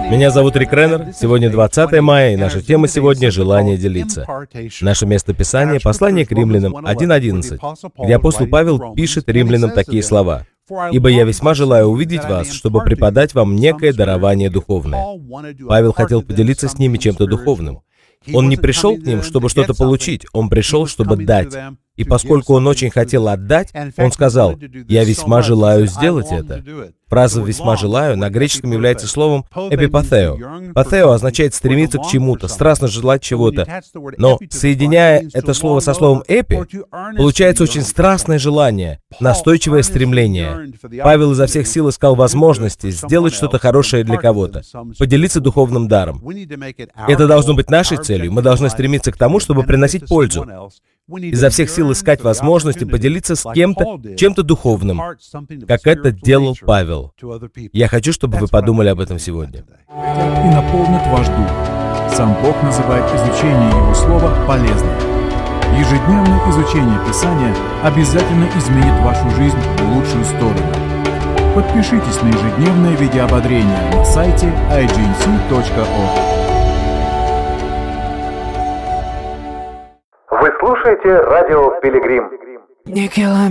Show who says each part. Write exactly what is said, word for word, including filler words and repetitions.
Speaker 1: Меня зовут Рик Реннер. Сегодня двадцатое мая, и наша тема сегодня — желание делиться. Наше местописание — послание к Римлянам один одиннадцать, где апостол Павел пишет римлянам такие слова: «Ибо я весьма желаю увидеть вас, чтобы преподать вам некое дарование духовное». Павел хотел поделиться с ними чем-то духовным. Он не пришел к ним, чтобы что-то получить, он пришел, чтобы дать. И поскольку он очень хотел отдать, он сказал: «Я весьма желаю сделать это». Фраза «весьма желаю» на греческом является словом «эпипатео». «Патео» означает стремиться к чему-то, страстно желать чего-то. Но, соединяя это слово со словом «эпи», получается очень страстное желание, настойчивое стремление. Павел изо всех сил искал возможности сделать что-то хорошее для кого-то, поделиться духовным даром. Это должно быть нашей целью. Мы должны стремиться к тому, чтобы приносить пользу. Изо всех сил искать возможности поделиться с кем-то чем-то духовным, как это делал Павел. Я хочу, чтобы вы подумали об этом сегодня.
Speaker 2: И наполнит ваш дух. Сам Бог называет изучение Его Слова полезным. Ежедневное изучение Писания обязательно изменит вашу жизнь в лучшую сторону. Подпишитесь на ежедневное видеоободрение на сайте ай джи эн си точка орг.
Speaker 3: Вы слушаете радио «Пилигрим».